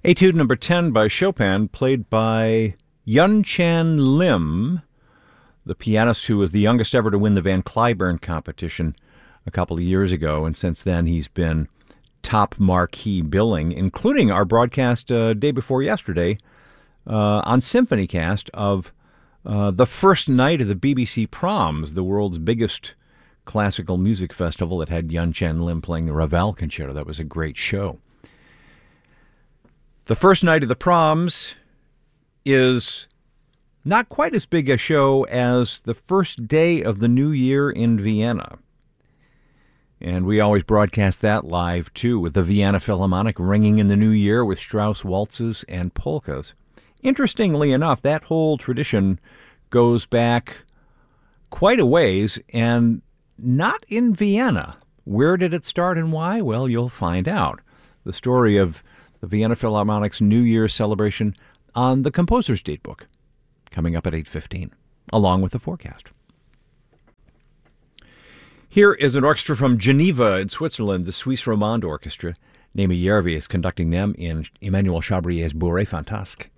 Etude number 10 by Chopin, played by Yun-Chan Lim, the pianist who was the youngest ever to win the Van Cliburn competition a couple of years ago, and since then he's been top marquee billing, including our broadcast day before yesterday on SymphonyCast of the first night of the BBC Proms, the world's biggest classical music festival that had Yun-Chan Lim playing the Ravel Concerto. That was a great show. The first night of the Proms is not quite as big a show as the first day of the new year in Vienna. And we always broadcast that live, too, with the Vienna Philharmonic ringing in the new year with Strauss waltzes and polkas. Interestingly enough, that whole tradition goes back quite a ways, and not in Vienna. Where did it start and why? Well, you'll find out. The story of the Vienna Philharmonic's New Year's celebration on the Composer's Datebook, coming up at 8:15, along with the forecast. Here is an orchestra from Geneva in Switzerland, the Suisse Romande Orchestra. Némi Järvi is conducting them in Emmanuel Chabrier's Bourrée Fantasque.